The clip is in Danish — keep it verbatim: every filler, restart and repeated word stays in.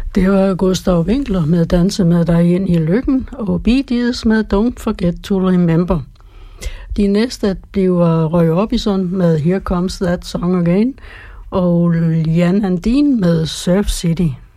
Det var Gustav Winkler med Danse med dig ind i lykken, og Bee Gees med Don't Forget to Remember. De næste bliver Roy Orbison med Here Comes That Song Again, og Jan Andin med Surf City.